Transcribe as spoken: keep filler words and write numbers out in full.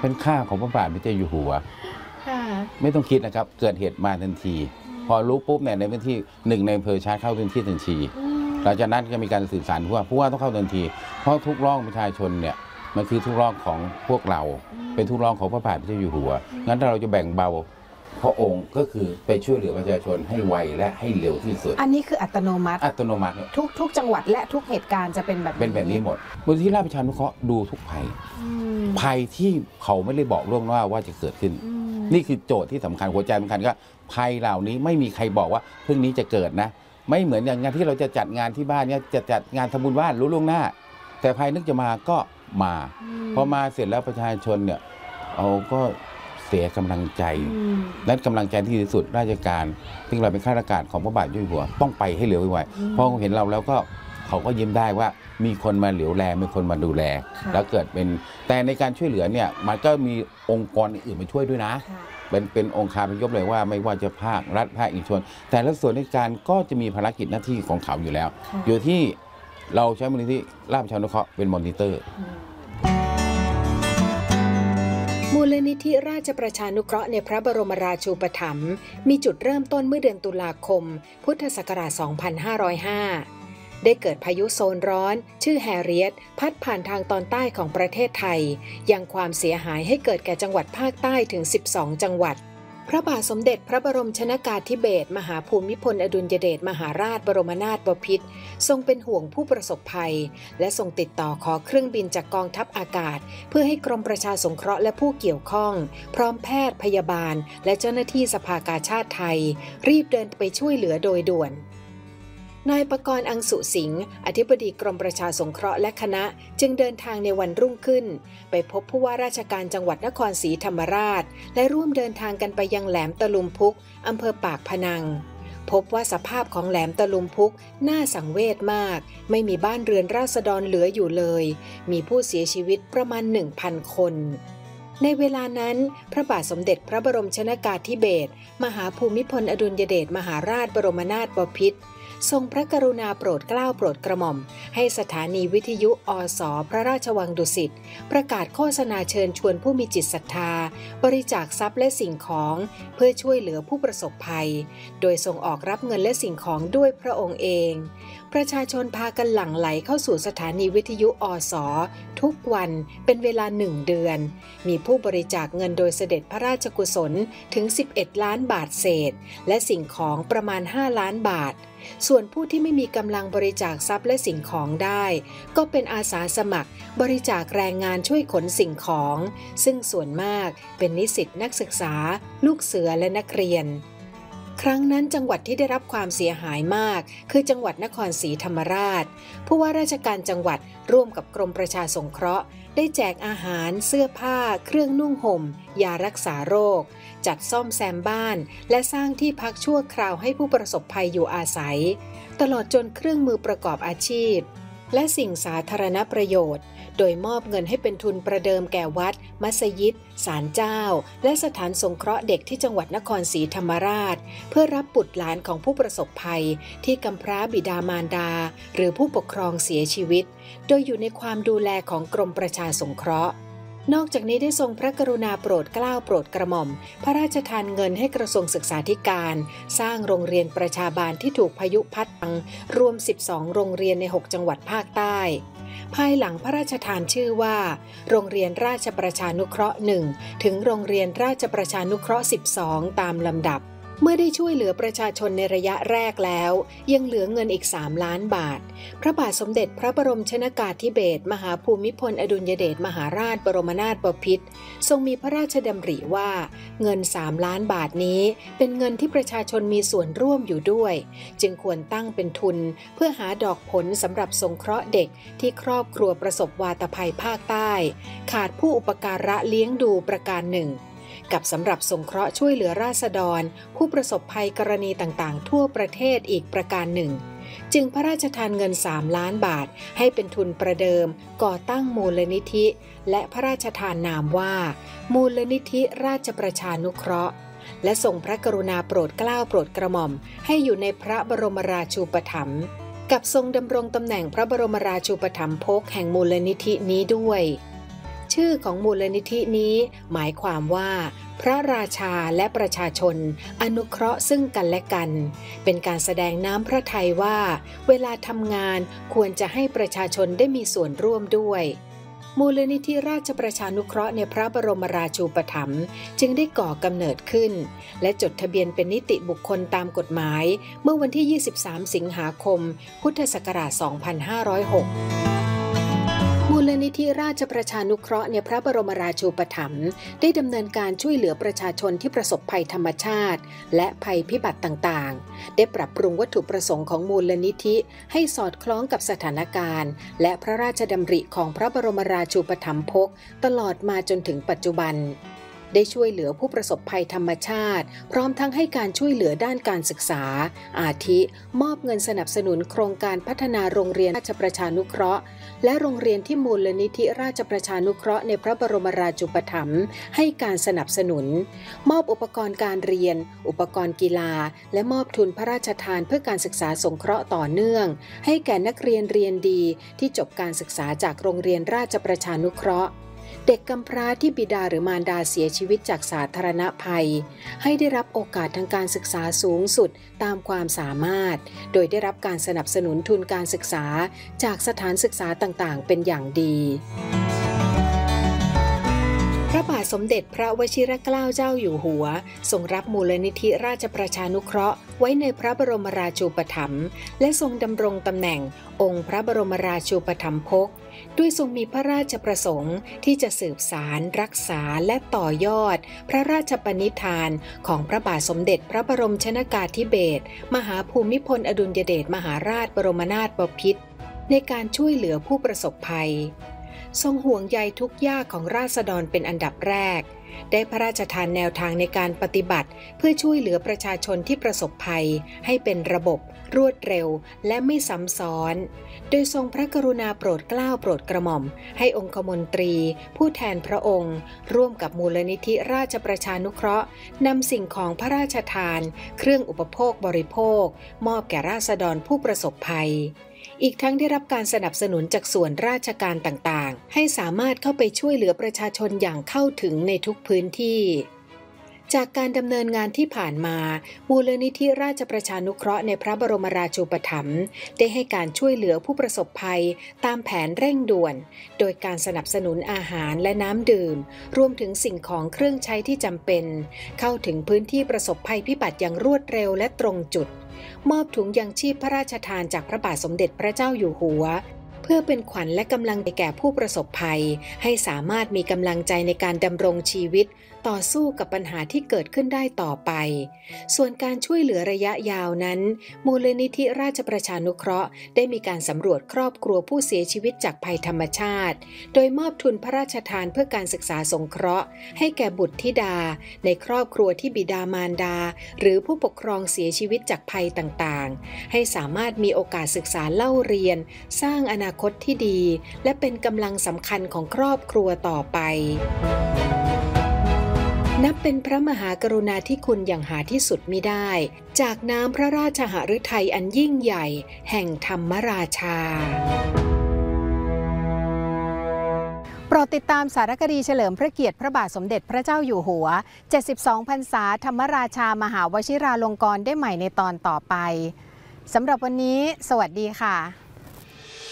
เป็นค่าของพระบาทพระเจ้าอยู่หัวไม่ต้องคิดนะครับเกิดเหตุมาทันทีพอรู้ปุ๊บเนี่ยในพื้นที่หนึ่งในอำเภอชาร์จเข้าพื้นที่ทันทีหลังจากนั้นก็มีการสื่อสารผู้ว่าผู้ว่าต้องเข้าทันทีเพราะทุกร้องประชาชนเนี่ยมันคือทุกร้องของพวกเราเป็นทุกร้องของพระบาทพระเจ้าอยู่หัวงั้นถ้าเราจะแบ่งเบาพระองค์ก็คือไปช่วยเหลือประชาชนให้ไวและให้เร็วที่สุดอันนี้คืออัตโนมัติอัตโนมัติทุกทุกจังหวัดและทุกเหตุการณ์จะเป็นแบบเป็นแบบนี้หมดมูลที่ราชประชานุเคราะห์ดูทุกภัยภัยที่เขาไม่ได้บอกล่วงหน้าว่าจะเกิดขึ้นนี่คือโจทย์ที่สำคัญหัวใจสำคัญก็ภัยเหล่านี้ไม่มีใครบอกว่าเพิ่งนี้จะเกิดนะไม่เหมือนอย่างงานที่เราจะจัดงานที่บ้านเนี่ยจะจัดงานทำบุญบ้านรู้ล่วงหน้าแต่ภัยนึกจะมาก็มาพอมาเสร็จแล้วประชาชนเนี่ยเอาก็เสียกำลังใจและกำลังใจที่ที่สุดราชการซึ่งเราเป็นข้าราชการของพระบาทอยู่หัวต้องไปให้เร็วไวพอเห็นเราแล้วก็เขาก็ยิ้มได้ว่ามีคนมาเหลียวแลมีคนมาดูแลแล้วเกิดเป็นแต่ในการช่วยเหลือเนี่ยมันก็มีองค์กรอื่นมาช่วยด้วยนะเป็นเป็นองค์คาพยพเลยว่าไม่ว่าจะภาครัฐภาคเอกชนแต่ละส่วนราชการก็จะมีภารกิจหน้าที่ของเขาอยู่แล้วอยู่ที่เราใช้มูลนิธิราชประชานุเคราะห์เป็นมอนิเตอร์มูลนิธิราชประชานุเคราะห์ในพระบรมราชูปถัมภ์มีจุดเริ่มต้นเมื่อเดือนตุลาคมพุทธศักราช สองพันห้าร้อยห้า ได้เกิดพายุโซนร้อนชื่อแฮเรียตพัดผ่านทางตอนใต้ของประเทศไทยยังความเสียหายให้เกิดแก่จังหวัดภาคใต้ถึงสิบสองจังหวัดพระบาทสมเด็จพระบรมชนกาธิเบศรมหาภูมิพลอดุลยเดชมหาราชบรมนาถบพิตรทรงเป็นห่วงผู้ประสบภัยและทรงติดต่อขอเครื่องบินจากกองทัพอากาศเพื่อให้กรมประชาสงเคราะห์และผู้เกี่ยวข้องพร้อมแพทย์พยาบาลและเจ้าหน้าที่สภากาชาดไทยรีบเดินไปช่วยเหลือโดยด่วนนายปกรณ์อังสุสิงห์อธิบดีกรมประชาสงเคราะห์และคณะจึงเดินทางในวันรุ่งขึ้นไปพบผู้ว่าราชการจังหวัดนครศรีธรรมราชและร่วมเดินทางกันไปยังแหลมตะลุมพุกอำเภอปากพนังพบว่าสภาพของแหลมตะลุมพุกน่าสังเวชมากไม่มีบ้านเรือนราษฎรเหลืออยู่เลยมีผู้เสียชีวิตประมาณ หนึ่งพัน คนในเวลานั้นพระบาทสมเด็จพระบรมชนกาธิเบศรมหาภูมิพลอดุลยเดชมหาราชบรมนาถบพิตรทรงพระกรุณาโปรดเกล้าโปรดกระหม่อมให้สถานีวิทยุอส.พระราชวังดุสิตประกาศโฆษณาเชิญชวนผู้มีจิตศรัทธาบริจาคทรัพย์และสิ่งของเพื่อช่วยเหลือผู้ประสบภัยโดยทรงออกรับเงินและสิ่งของด้วยพระองค์เองประชาชนพากันหลั่งไหลเข้าสู่สถานีวิทยุอส.ทุกวันเป็นเวลาหนึ่งเดือนมีผู้บริจาคเงินโดยเสด็จพระราชกุศลถึงสิบเอ็ดล้านบาทเศษและสิ่งของประมาณห้าล้านบาทส่วนผู้ที่ไม่มีกำลังบริจาคทรัพย์และสิ่งของได้ก็เป็นอาสาสมัครบริจาคแรงงานช่วยขนสิ่งของซึ่งส่วนมากเป็นนิสิตนักศึกษาลูกเสือและนักเรียนครั้งนั้นจังหวัดที่ได้รับความเสียหายมากคือจังหวัดนครศรีธรรมราชผู้ว่าราชการจังหวัดร่วมกับกรมประชาสงเคราะห์ได้แจกอาหารเสื้อผ้าเครื่องนุ่งห่มยารักษาโรคจัดซ่อมแซมบ้านและสร้างที่พักชั่วคราวให้ผู้ประสบภัยอยู่อาศัยตลอดจนเครื่องมือประกอบอาชีพและสิ่งสาธารณประโยชน์โดยมอบเงินให้เป็นทุนประเดิมแก่วัดมัสยิดศาลเจ้าและสถานสงเคราะห์เด็กที่จังหวัดนครศรีธรรมราชเพื่อรับบุตรหลานของผู้ประสบภัยที่กำพร้าบิดามารดาหรือผู้ปกครองเสียชีวิตโดยอยู่ในความดูแลของกรมประชาสงเคราะห์นอกจากนี้ได้ทรงพระกรุณาโปรดเกล้าโปรดกระหม่อมพระราชทานเงินให้กระทรวงศึกษาธิการสร้างโรงเรียนประชาบาลที่ถูกพายุพัดพังรวมสิบสองโรงเรียนในหกจังหวัดภาคใต้ภายหลังพระราชทานชื่อว่าโรงเรียนราชประชานุเคราะห์หนึ่งถึงโรงเรียนราชประชานุเคราะห์สิบสองตามลำดับเมื่อได้ช่วยเหลือประชาชนในระยะแรกแล้วยังเหลือเงินอีกสามล้านบาทพระบาทสมเด็จพระบรมชนกาธิเบศรมหาภูมิพลอดุลยเดชมหาราชบรมนาถบพิตรทรงมีพระราชดำริว่าเงินสามล้านบาทนี้เป็นเงินที่ประชาชนมีส่วนร่วมอยู่ด้วยจึงควรตั้งเป็นทุนเพื่อหาดอกผลสำหรับสงเคราะห์เด็กที่ครอบครัวประสบวาตภัยภาคใต้ขาดผู้อุปการะเลี้ยงดูประการหนึ่งกับสำหรับสงเคราะห์ช่วยเหลือราษฎรผู้ประสบภัยกรณีต่างๆทั่วประเทศอีกประการหนึ่งจึงพระราชทานเงินสามล้านบาทให้เป็นทุนประเดิมก่อตั้งมูลนิธิและพระราชทานนามว่ามูลนิธิราชประชานุเคราะห์และทรงพระกรุณาโปรดเกล้าโปรดกระหม่อมให้อยู่ในพระบรมราชูปถัมภ์กับทรงดำรงตำแหน่งพระบรมราชูปถัมภกแห่งมูลนิธินี้ด้วยชื่อของมูลนิธินี้หมายความว่าพระราชาและประชาชนอนุเคราะห์ซึ่งกันและกันเป็นการแสดงน้ำพระทัยว่าเวลาทำงานควรจะให้ประชาชนได้มีส่วนร่วมด้วยมูลนิธิราชประชานุเคราะห์ในพระบรมราชูปถัมภ์จึงได้ก่อกำเนิดขึ้นและจดทะเบียนเป็นนิติบุคคลตามกฎหมายเมื่อวันที่ยี่สิบสามสิงหาคมพุทธศักราชสองพันห้าร้อยหกมูลนิธิราชประชานุเคราะห์ในพระบรมราชูปถัมภ์ได้ดำเนินการช่วยเหลือประชาชนที่ประสบภัยธรรมชาติและภัยพิบัติต่างๆได้ปรับปรุงวัตถุประสงค์ของมูลนิธิให้สอดคล้องกับสถานการณ์และพระราชดำริของพระบรมราชูปถัมภกตลอดมาจนถึงปัจจุบันได้ช่วยเหลือผู้ประสบภัยธรรมชาติพร้อมทั้งให้การช่วยเหลือด้านการศึกษาอาทิมอบเงินสนับสนุนโครงการพัฒนาโรงเรียนราชประชานุเคราะห์และโรงเรียนที่มูลนิธิราชประชานุเคราะห์ในพระบรมราชูปถัมภ์ให้การสนับสนุนมอบอุปกรณ์การเรียนอุปกรณ์กีฬาและมอบทุนพระราชทานเพื่อการศึกษาสงเคราะห์ต่อเนื่องให้แก่นักเรียนเรียนดีที่จบการศึกษาจากโรงเรียนราชประชานุเคราะห์เด็กกำพร้าที่บิดาหรือมารดาเสียชีวิตจากสาธารณภัยให้ได้รับโอกาสทางการศึกษาสูงสุดตามความสามารถโดยได้รับการสนับสนุนทุนการศึกษาจากสถานศึกษาต่างๆเป็นอย่างดีพระบาทสมเด็จพระวชิรเกล้าเจ้าอยู่หัวทรงรับมูลนิธิราชประชานุเคราะห์ไว้ในพระบรมราชูปถัมภ์และทรงดำรงตำแหน่งองค์พระบรมราชูปถัมภกด้วยทรงมีพระราชประสงค์ที่จะสืบสารรักษาและต่อยอดพระราชปณิธานของพระบาทสมเด็จพระบรมชนกาธิเบศรมหาภูมิพลอดุลยเดชมหาราชบรมนาถบพิตรในการช่วยเหลือผู้ประสบภัยทรงห่วงใยทุกยากของราษฎรเป็นอันดับแรกได้พระราชทานแนวทางในการปฏิบัติเพื่อช่วยเหลือประชาชนที่ประสบภัยให้เป็นระบบรวดเร็วและไม่ซ้ำซ้อนโดยทรงพระกรุณาโปรดเกล้าโปรดกระหม่อมให้องคมนตรีผู้แทนพระองค์ร่วมกับมูลนิธิราชประชานุเคราะห์นำสิ่งของพระราชทานเครื่องอุปโภคบริโภคมอบแก่ราษฎรผู้ประสบภัยอีกทั้งได้รับการสนับสนุนจากส่วนราชการต่างๆให้สามารถเข้าไปช่วยเหลือประชาชนอย่างเข้าถึงในทุกพื้นที่จากการดำเนินงานที่ผ่านมามูลนิธิราชประชานุเคราะห์ในพระบรมราชูปถัมภ์ได้ให้การช่วยเหลือผู้ประสบภัยตามแผนเร่งด่วนโดยการสนับสนุนอาหารและน้ำดื่มรวมถึงสิ่งของเครื่องใช้ที่จำเป็นเข้าถึงพื้นที่ประสบภัยพิบัติอย่างรวดเร็วและตรงจุดมอบถุงยังชีพพระราชทานจากพระบาทสมเด็จพระเจ้าอยู่หัวเพื่อเป็นขวัญและกำลังใจแก่ผู้ประสบภัยให้สามารถมีกำลังใจในการดำรงชีวิตต่อสู้กับปัญหาที่เกิดขึ้นได้ต่อไปส่วนการช่วยเหลือระยะยาวนั้นมูลนิธิราชประชานุเคราะห์ได้มีการสำรวจครอบครัวผู้เสียชีวิตจากภัยธรรมชาติโดยมอบทุนพระราชทานเพื่อการศึกษาสงเคราะห์ให้แก่บุตรธิดาในครอบครัวที่บิดามารดาหรือผู้ปกครองเสียชีวิตจากภัยต่างๆให้สามารถมีโอกาสศึกษาเล่าเรียนสร้างอนาคตที่ดีและเป็นกำลังสำคัญของครอบครัวต่อไปนับเป็นพระมหากรุณาธิคุณอย่างหาที่สุดมิได้จากน้ำพระราชหฤทัยอันยิ่งใหญ่แห่งธรรมราชาโปรดติดตามสารคดีเฉลิมพระเกียรติพระบาทสมเด็จพระเจ้าอยู่หัวเจ็ดสิบสองพรรษาธรรมราชามหาวชิราลงกรณ์ได้ใหม่ในตอนต่อไปสำหรับวันนี้สวัสดีค่ะ